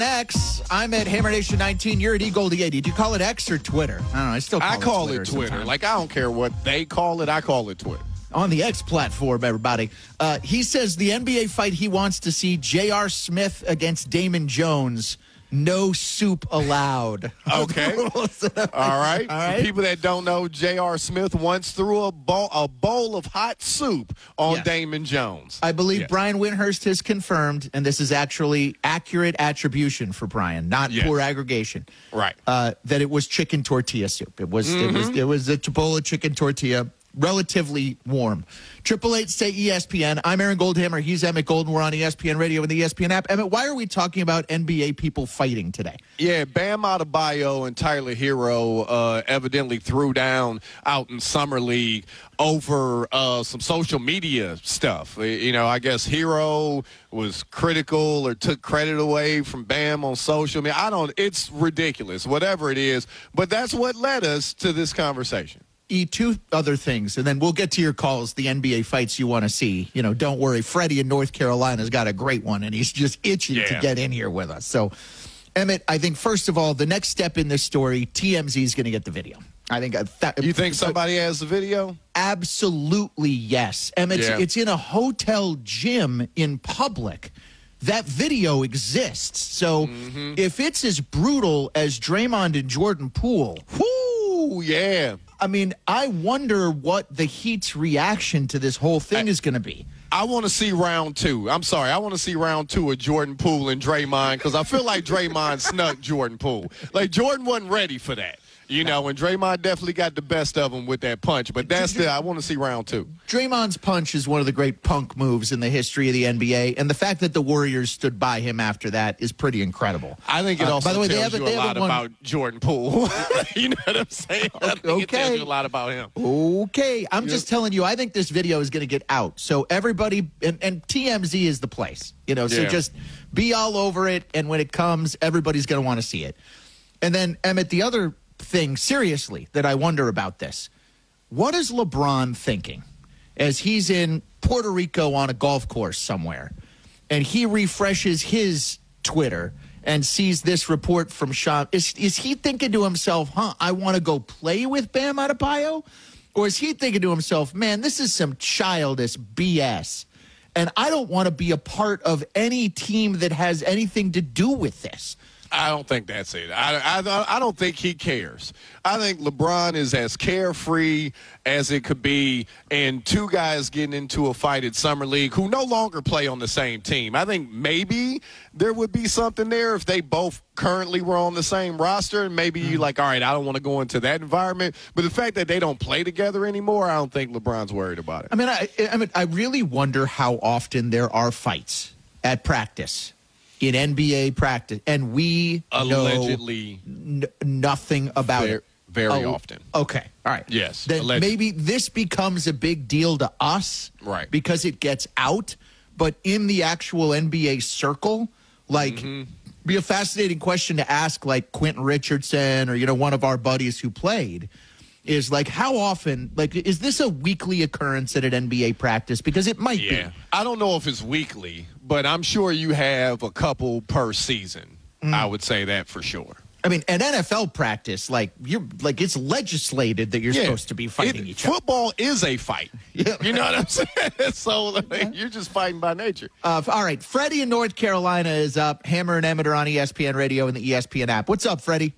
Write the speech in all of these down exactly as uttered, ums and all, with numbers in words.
X. I'm at Hammer Nation nineteen. You're at eGoldie eighty. Do you call it X or Twitter? I don't know. I still call I it call Twitter. it Twitter. Sometimes. Like, I don't care what they call it. I call it Twitter. On the X platform, everybody. Uh, he says the N B A fight he wants to see, J R. Smith against Damon Jones. No soup allowed. Okay. All right. All right. For people that don't know, J R. Smith once threw a bowl, a bowl of hot soup on Yes. Damon Jones. I believe Yes. Brian Windhurst has confirmed, and this is actually accurate attribution for Brian, not Yes. poor aggregation. Right. Uh, that it was chicken tortilla soup. It was. Mm-hmm. It was. It was a bowl of chicken tortilla. Relatively warm. Triple eight say E S P N. I'm Aaron Goldhammer. He's Emmett Golden. We're on E S P N Radio and the E S P N app. Emmett, why are we talking about N B A people fighting today? Yeah, Bam Adebayo and Tyler Hero uh, evidently threw down out in Summer League over uh, some social media stuff. You know, I guess Hero was critical or took credit away from Bam on social media. I don't. It's ridiculous, whatever it is. But that's what led us to this conversation. E, two other things, and then we'll get to your calls, the N B A fights you want to see. You know, don't worry. Freddie in North Carolina's got a great one, and he's just itching Yeah. to get in here with us. So, Emmett, I think, first of all, the next step in this story, T M Z is going to get the video. I think. Uh, that, You think somebody has the video? Absolutely, yes. Emmett, Yeah. it's in a hotel gym in public. That video exists. So Mm-hmm. if it's as brutal as Draymond and Jordan Poole, Whoo, yeah. I mean, I wonder what the Heat's reaction to this whole thing is going to be. I want to see round two. I'm sorry. I want to see round two of Jordan Poole and Draymond because I feel like Draymond snuck Jordan Poole. Like, Jordan wasn't ready for that. You know, and Draymond definitely got the best of him with that punch. But that's the, I want to see round two. Draymond's punch is one of the great punk moves in the history of the N B A, and the fact that the Warriors stood by him after that is pretty incredible. I think it Uh, also by the way, they tells haven't- you they a lot haven't won- about Jordan Poole. You know what I'm saying? I think it tells Okay. you a lot about him. Okay, I'm just telling you, I think this video is going to get out. So everybody, and, and T M Z is the place, you know, so Yeah. just be all over it, and when it comes, everybody's going to want to see it. And then, Emmett, the other thing, seriously, that I wonder about this, what is LeBron thinking as he's in Puerto Rico on a golf course somewhere, and he refreshes his Twitter and sees this report from Sean? Is, is he thinking to himself, huh, I want to go play with Bam Adebayo? Or is he thinking to himself, man, this is some childish B S, and I don't want to be a part of any team that has anything to do with this? I don't think that's it. I, I, I don't think he cares. I think LeBron is as carefree as it could be, and two guys getting into a fight at Summer League who no longer play on the same team. I think maybe there would be something there if they both currently were on the same roster, and maybe you're like, all right, I don't want to go into that environment. But the fact that they don't play together anymore, I don't think LeBron's worried about it. I mean, I, I mean, I really wonder how often there are fights at practice, in N B A practice, and we Allegedly, know n- nothing about very, it. very Oh, often. Okay, all right. Yes, Then allegedly. maybe this becomes a big deal to us, Right. Because it gets out. But in the actual N B A circle, like, Mm-hmm. be a fascinating question to ask, like Quentin Richardson or you know one of our buddies who played. Is like how often, like, is this a weekly occurrence at an N B A practice? Because it might Yeah. be. I don't know if it's weekly, but I'm sure you have a couple per season. I would say that for sure. I mean, at N F L practice, like you're like it's legislated that you're Yeah. supposed to be fighting It- each other. Football is a fight. Yeah. You know what I'm saying? So like, you're just fighting by nature. Uh, all right, Freddie in North Carolina is up. Hammer and Emmett are on E S P N Radio and the E S P N app. What's up, Freddie?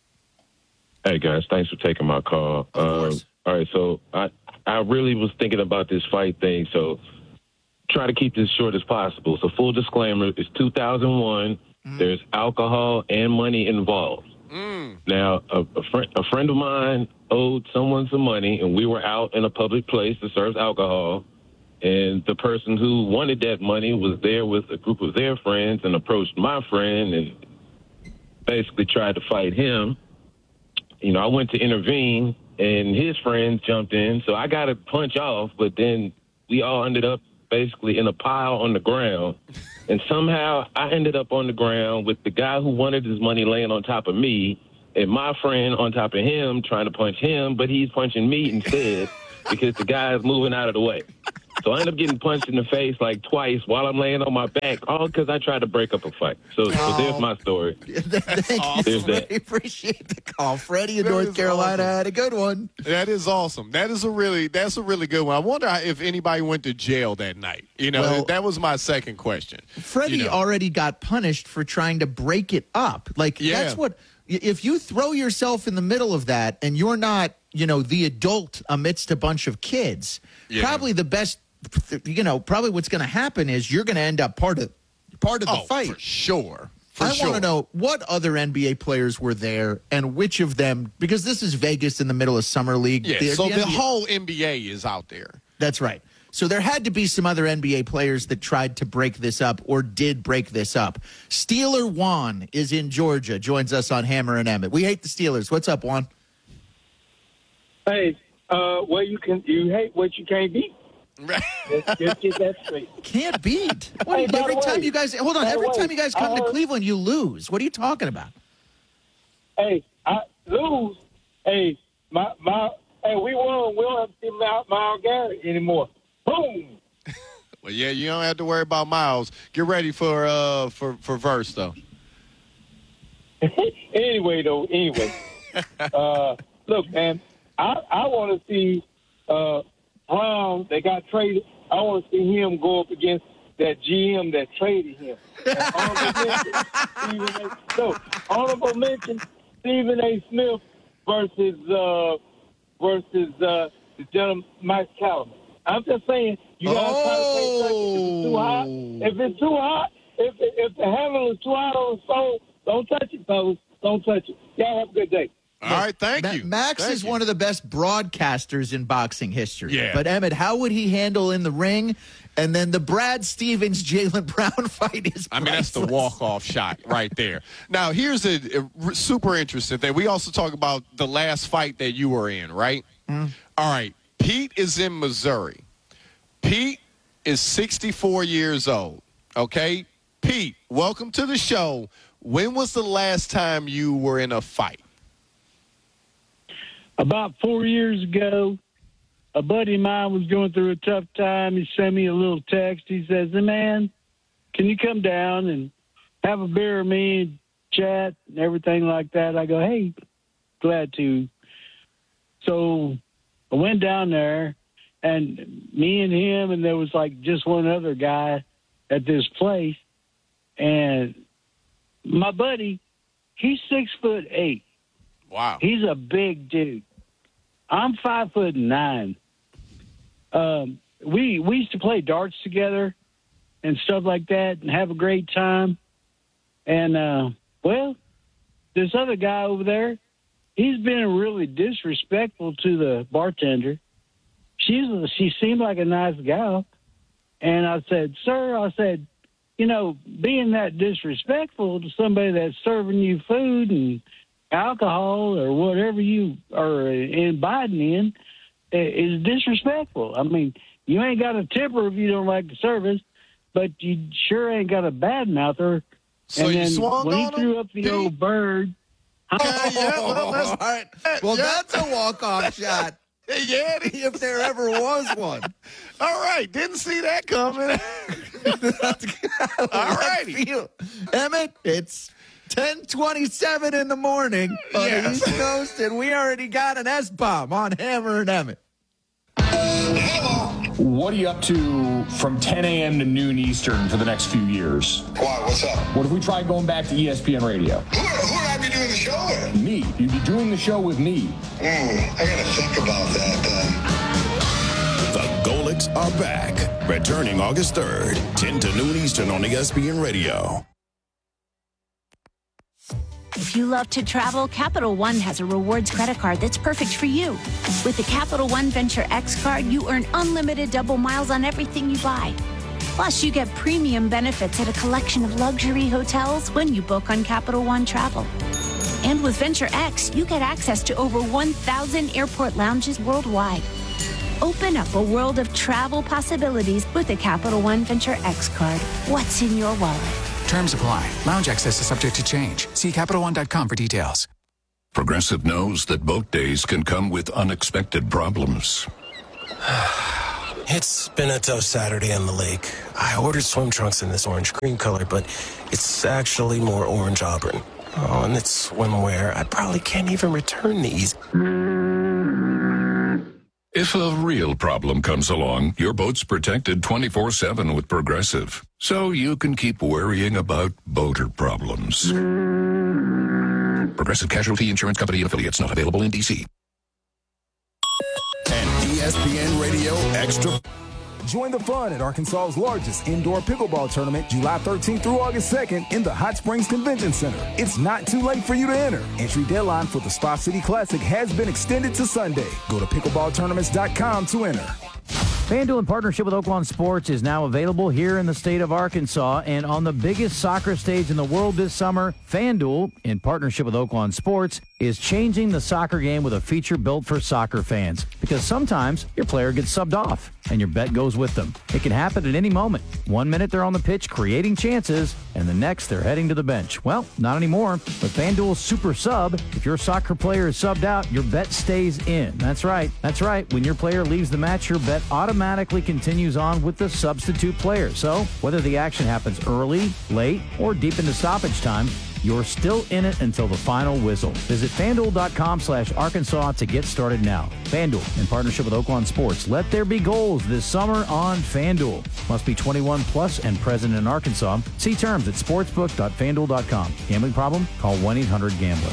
Hey guys, thanks for taking my call. Of Um, course. all right, so I I really was thinking about this fight thing, so try to keep this short as possible. So full disclaimer: it's two thousand one. Mm-hmm. There's alcohol and money involved. Mm. Now, a, a friend a friend of mine owed someone some money, and we were out in a public place that serves alcohol. And the person who wanted that money was there with a group of their friends and approached my friend and basically tried to fight him. You know, I went to intervene, and his friends jumped in, so I got to punch off, but then we all ended up basically in a pile on the ground, and somehow I ended up on the ground with the guy who wanted his money laying on top of me, and my friend on top of him trying to punch him, but he's punching me instead because the guy is moving out of the way. So I end up getting punched in the face like twice while I'm laying on my back, all because I tried to break up a fight. So, oh. so there's my story. Thank awesome. you. Freddie. Appreciate the call. Freddie in that North Carolina awesome. Had a good one. That is awesome. That is a really that's a really good one. I wonder if anybody went to jail that night. You know, well, that was my second question. Freddie you know. already got punished for trying to break it up. Like yeah. that's what if you throw yourself in the middle of that and you're not, you know, the adult amidst a bunch of kids, yeah. probably the best, you know, probably what's going to happen is you're going to end up part of part of the oh, fight. For sure. For I sure. want to know what other N B A players were there and which of them, because this is Vegas in the middle of summer league. Yeah, the, so the, the N B A, whole N B A is out there. That's right. So there had to be some other N B A players that tried to break this up or did break this up. Steeler Juan is in Georgia, joins us on Hammer and Emmett. We hate the Steelers. What's up, Juan? Hey, uh, well, you can you hate what you can't beat. Let's just get that straight. Can't beat. What, Hey, by every the time way- you guys hold on, by the every way, time you guys come I to heard- Cleveland, you lose. What are you talking about? Hey, I lose. Hey, my my. Hey, we won. We don't have to see Miles Miles Garrett anymore. Boom. Well, yeah, you don't have to worry about Miles. Get ready for uh for for verse though. Anyway, though. Anyway, uh, look, man. I I want to see uh, Brown. They got traded. I want to see him go up against that G M that traded him. And honorable mention, Stephen A. So, honorable mention, Stephen A. Smith versus uh, versus uh, the gentleman Mike Callum. I'm just saying, you got to try to pay attention. If it's too hot, if it's too hot, if if the handle is too hot on the stove, don't touch it, fellas. Don't touch it. Y'all have a good day. All right, thank Ma- you. Max Thank is you. one of the best broadcasters in boxing history. Yeah. But, Emmett, how would he handle in the ring? And then the Brad Stevens, Jaylen Brown fight is I mean, that's the priceless. walk-off shot right there. Now, here's a, a super interesting thing. We also talk about the last fight that you were in, right? Mm. All right. Pete is in Missouri. Pete is sixty-four years old, okay? Pete, welcome to the show. When was the last time you were in a fight? About four years ago, a buddy of mine was going through a tough time. He sent me a little text. He says, hey, man, can you come down and have a beer with me and chat and everything like that? I go, hey, glad to. So I went down there, and me and him, and there was like just one other guy at this place. And my buddy, he's six foot eight. Wow. He's a big dude. I'm five foot nine. Um, we we used to play darts together and stuff like that and have a great time. And, uh, well, this other guy over there, he's been really disrespectful to the bartender. She's She seemed like a nice gal. And I said, sir, I said, you know, being that disrespectful to somebody that's serving you food and alcohol or whatever you are imbibing in is disrespectful. I mean, you ain't got a temper if you don't like the service, but you sure ain't got a bad mouther. So and you then swung when he on threw him, up the Pete? old bird. Yeah, yeah, well, that's, All right. Well, yeah. that's a walk-off shot. Yeah, it is. If there ever was one. All right, didn't see that coming. All righty. Emmett, it's ten twenty-seven in the morning on Yes. the East Coast, and we already got an S-bomb on Hammer and Emmett. What are you up to from ten a.m. to noon Eastern for the next few years? Why? What's up? What if we tried going back to E S P N Radio? Who, who would I be doing the show with? Me. You'd be doing the show with me. Hmm, I gotta think about that then. The Golics are back, returning August third, ten to noon Eastern on E S P N Radio. If you love to travel, Capital One has a rewards credit card that's perfect for you. With the Capital One Venture X card, you earn unlimited double miles on everything you buy. Plus, you get premium benefits at a collection of luxury hotels when you book on Capital One Travel. And with Venture X, you get access to over one thousand airport lounges worldwide. Open up a world of travel possibilities with the Capital One Venture X card. What's in your wallet? Terms apply. Lounge access is subject to change. See Capital One dot com for details. Progressive knows that boat days can come with unexpected problems. It's been a tough Saturday on the lake. I ordered swim trunks in this orange cream color, but it's actually more orange auburn. Oh, and it's swimwear. I probably can't even return these. If a real problem comes along, your boat's protected twenty-four seven with Progressive. So you can keep worrying about boater problems. Progressive Casualty Insurance Company and affiliates, not available in D C. And E S P N Radio Extra. Join the fun at Arkansas's largest indoor pickleball tournament July thirteenth through August second in the Hot Springs Convention Center. It's not too late for you to enter. Entry deadline for the Spa City Classic has been extended to Sunday. Go to pickleball tournaments dot com to enter. FanDuel, in partnership with Oaklawn Sports, is now available here in the state of Arkansas. And on the biggest soccer stage in the world this summer, FanDuel, in partnership with Oaklawn Sports, is changing the soccer game with a feature built for soccer fans. Because sometimes your player gets subbed off and your bet goes with them. It can happen at any moment. One minute they're on the pitch creating chances, and the next they're heading to the bench. Well, not anymore. With FanDuel's Super Sub, if your soccer player is subbed out, your bet stays in. That's right. That's right. When your player leaves the match, your bet automatically continues on with the substitute player. So whether the action happens early, late, or deep into stoppage time, you're still in it until the final whistle. Visit FanDuel.com slash Arkansas to get started now. FanDuel, in partnership with Oaklawn Sports. Let there be goals this summer on FanDuel. Must be twenty-one plus and present in Arkansas. See terms at sportsbook dot fan duel dot com. Gambling problem? Call one eight hundred gambler.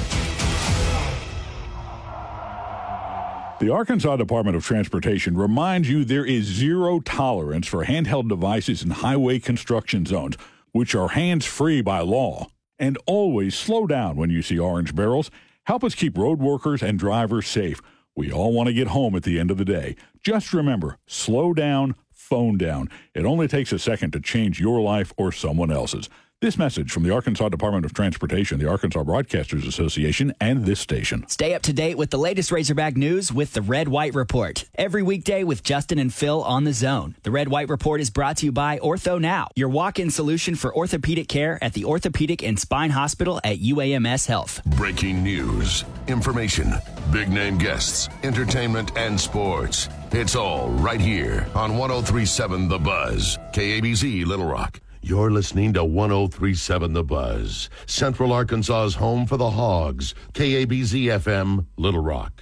The Arkansas Department of Transportation reminds you there is zero tolerance for handheld devices in highway construction zones, which are hands-free by law. And always slow down when you see orange barrels. Help us keep road workers and drivers safe. We all want to get home at the end of the day. Just remember, slow down, phone down. It only takes a second to change your life or someone else's. This message from the Arkansas Department of Transportation, the Arkansas Broadcasters Association, and this station. Stay up to date with the latest Razorback news with the Red White Report. Every weekday with Justin and Phil on the Zone. The Red White Report is brought to you by Ortho Now, your walk-in solution for orthopedic care at the Orthopedic and Spine Hospital at U A M S Health. Breaking news, information, big-name guests, entertainment, and sports. It's all right here on one oh three point seven The Buzz, K A B Z Little Rock. You're listening to one oh three point seven The Buzz, Central Arkansas's home for the Hogs, K A B Z F M, Little Rock.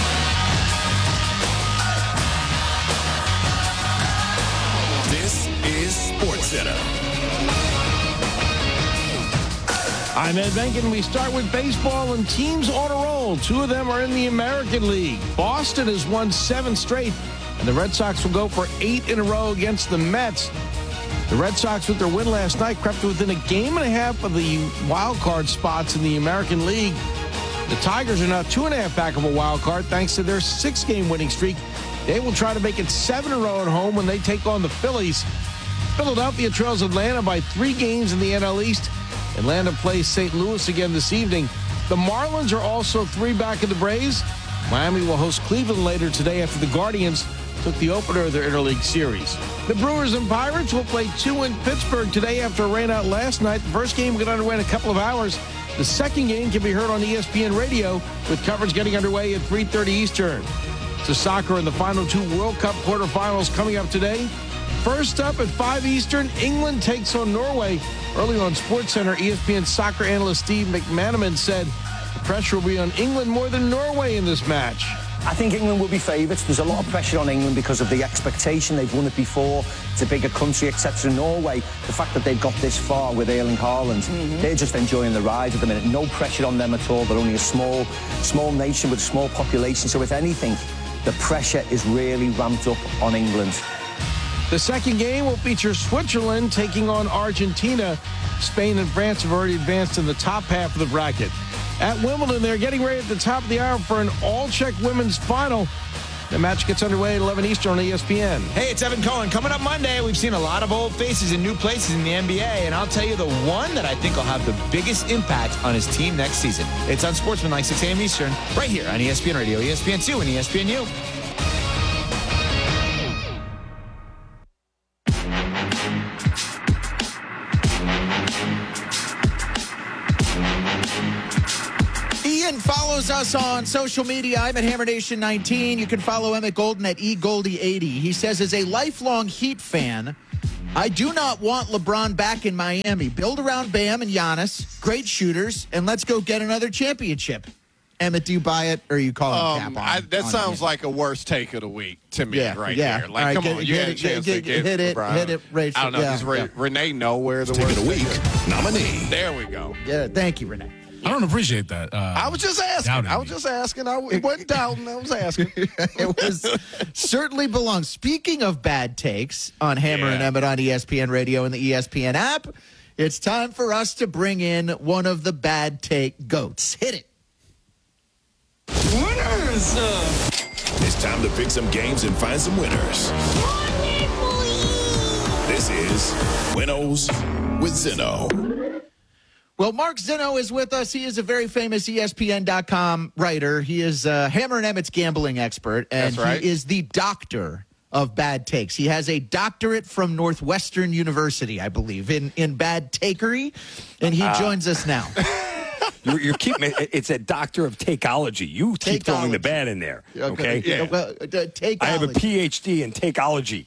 This is SportsCenter. I'm Ed Benkin. We start with baseball and teams on a roll. Two of them are in the American League. Boston has won seven straight, and the Red Sox will go for eight in a row against the Mets. The Red Sox, with their win last night, crept within a game and a half of the wild card spots in the American League. The Tigers are now two and a half back of a wild card thanks to their six-game winning streak. They will try to make it seven in a row at home when they take on the Phillies. Philadelphia trails Atlanta by three games in the N L East. Atlanta plays Saint Louis again this evening. The Marlins are also three back of the Braves. Miami will host Cleveland later today after the Guardians took the opener of their interleague series. The Brewers and Pirates will play two in Pittsburgh today after a rain out last night. The first game got underway in a couple of hours. The second game can be heard on E S P N Radio with coverage getting underway at three thirty Eastern. To soccer in the final two World Cup quarterfinals coming up today. First up at five Eastern, England takes on Norway. Early on SportsCenter, E S P N soccer analyst Steve McManaman said the pressure will be on England more than Norway in this match. I think England will be favourites. There's a lot of pressure on England because of the expectation. They've won it before. It's a bigger country, et cetera. Norway, the fact that they've got this far with Erling Haaland, mm-hmm. they're just enjoying the ride at the minute. No pressure on them at all. They're only a small, small nation with a small population. So if anything, the pressure is really ramped up on England. The second game will feature Switzerland taking on Argentina. Spain and France have already advanced in the top half of the bracket. At Wimbledon, they're getting ready at the top of the hour for an all-Czech women's final. The match gets underway at eleven Eastern on E S P N. Hey, it's Evan Cohen. Coming up Monday, we've seen a lot of old faces in new places in the N B A, and I'll tell you the one that I think will have the biggest impact on his team next season. It's on Sportsman, six a.m. Eastern, right here on E S P N Radio, E S P N two, and E S P N U. Ian follows us on social media. I'm at Hammer Nation nineteen. You can follow Emmett Golden at e goldie eighty. He says, as a lifelong Heat fan, I do not want LeBron back in Miami. Build around Bam and Giannis, great shooters, and let's go get another championship. Emmett, do you buy it, or are you calling Um, cap on, I, that on sounds him? like a worst take of the week to me Yeah, right yeah. there. Like, All right, come get- on, you get had a it, chance get- to get- get hit it, LeBron. hit it, Rachel. I don't know. Yeah, Does Re- yeah. Renee know where the Take worst of the week nominee. There we go. Yeah, thank you, Renee. I don't appreciate that. Uh, I was just asking. doubting I was me. just asking. I w- wasn't doubting. I was asking. It was certainly belongs. Speaking of bad takes on Hammer Yeah. and Emmett on E S P N Radio and the E S P N app, it's time for us to bring in one of the bad take goats. Hit it. Winners! It's time to pick some games and find some winners. This is Winnows with Zeno. Well, Mark Zeno is with us. He is a very famous E S P N dot com writer. He is uh, Hammer and Emmett's gambling expert, and That's right. he is the doctor of bad takes. He has a doctorate from Northwestern University, I believe, in, in bad takery, and he Uh, joins us now. You're, you're keeping it. It's a doctor of takeology. You keep throwing the Takeology. bad in there. Okay. Yeah. Well, uh, takeology. I have a P H D in takeology.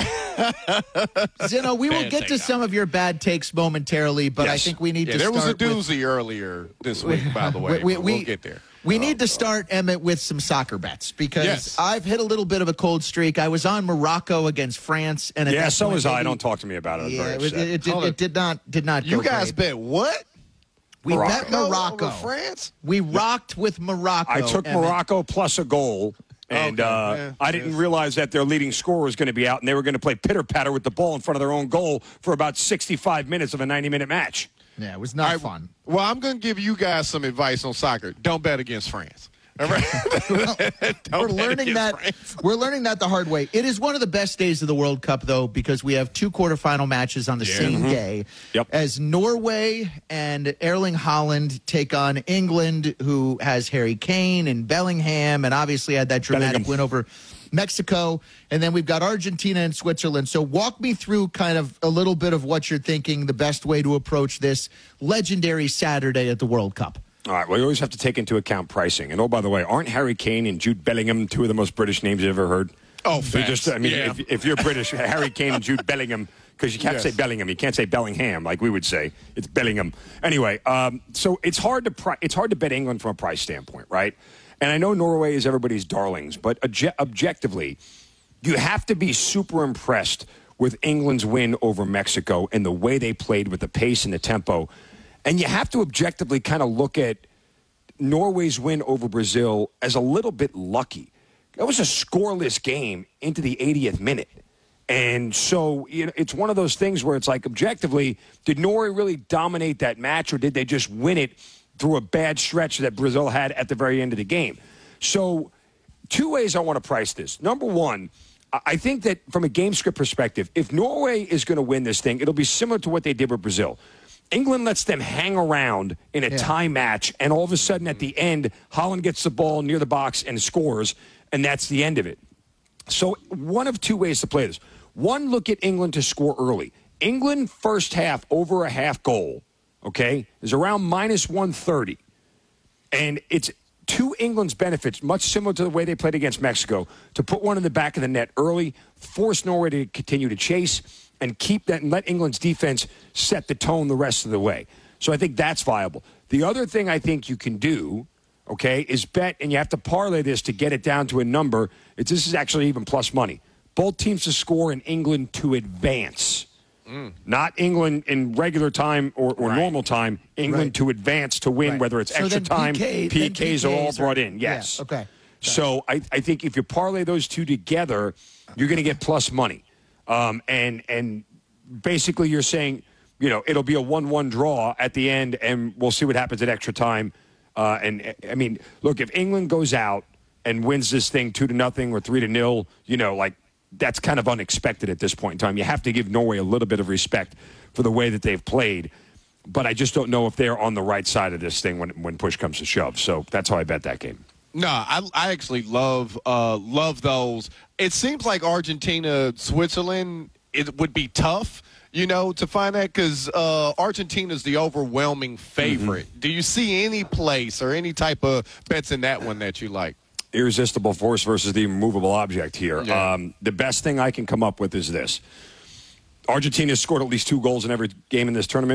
Zeno, we will Bad get to take some of your bad takes momentarily, but I Yes. think we need Yeah, to there was a start with- doozy earlier this week, by the way. We- but we- we'll get there. We need to start, Emmett, with some soccer bets because Yes. I've hit a little bit of a cold streak. I was on Morocco against France, and at Yeah, that so point, was I. maybe- Don't talk to me about it. I'm Yeah, very it, was- upset. it, it did, Hold it it. did not did not. You go guys great. bet what? We bet Morocco Morocco. over France? We rocked with Morocco. I took Emmett. Morocco plus a goal, and Okay, uh, yeah, I didn't yes. realize that their leading scorer was going to be out, and they were going to play pitter-patter with the ball in front of their own goal for about sixty-five minutes of a ninety-minute match. Yeah, it was not All right, fun. Well, I'm going to give you guys some advice on soccer. Don't bet against France. All right? Well, Don't we're bet learning against that France. we're learning that the hard way. It is one of the best days of the World Cup, though, because we have two quarterfinal matches on the same day. Yep. As Norway and Erling Haaland take on England, who has Harry Kane and Bellingham, and obviously had that dramatic Bellingham. win over Mexico. And then we've got Argentina and Switzerland. So walk me through kind of a little bit of what you're thinking, the best way to approach this legendary Saturday at the World Cup. All right, well, you always have to take into account pricing. And, oh, by the way, aren't Harry Kane and Jude Bellingham two of the most British names you've ever heard? Oh, So facts. just, I mean, Yeah. if, if you're British, Harry Kane and Jude Bellingham, because you can't Yes. say Bellingham, you can't say Bellingham like we would say. It's Bellingham. Anyway, um, so it's hard to pri- it's hard to bet England from a price standpoint, right? And I know Norway is everybody's darlings, but obje- objectively, you have to be super impressed with England's win over Mexico and the way they played with the pace and the tempo. And you have to objectively kind of look at Norway's win over Brazil as a little bit lucky. It was a scoreless game into the eightieth minute. And so you know, it's one of those things where it's like, objectively, did Norway really dominate that match, or did they just win it through a bad stretch that Brazil had at the very end of the game? So two ways I want to price this. Number one, I- I think that from a game script perspective, if Norway is going to win this thing, it'll be similar to what they did with Brazil. England lets them hang around in a Yeah. tie match, and all of a sudden at the end, Holland gets the ball near the box and scores, and that's the end of it. So one of two ways to play this. One, look at England to score early. England first half over a half goal, okay, is around minus one thirty. And it's to England's benefits, much similar to the way they played against Mexico, to put one in the back of the net early, force Norway to continue to chase, and keep that and let England's defense set the tone the rest of the way. So I think that's viable. The other thing I think you can do, okay, is bet, and you have to parlay this to get it down to a number. It's, this is actually even plus money. Both teams to score in England to advance. Mm. Not England in regular time or, or Right. normal time. England Right. to advance to win, Right. whether it's So extra then time. P K P then Ks are all P Ks brought are- in, yes. Yeah, okay. So I, I think if you parlay those two together, you're going to get plus money. Um, and and basically you're saying, you know, it'll be a one one draw at the end, and we'll see what happens at extra time. Uh, and, I mean, look, if England goes out and wins this thing two to nothing or three to nil, you know, like, that's kind of unexpected at this point in time. You have to give Norway a little bit of respect for the way that they've played. But I just don't know if they're on the right side of this thing when when push comes to shove. So that's how I bet that game. No, I, I actually love uh, love those. It seems like Argentina, Switzerland, it would be tough. you know, to find that? Because uh, Argentina's the overwhelming favorite. Mm-hmm. Do you see any place or any type of bets in that one that you like? Irresistible force versus the immovable object here. Yeah. Um, the best thing I can come up with is this. Argentina scored at least two goals in every game in this tournament.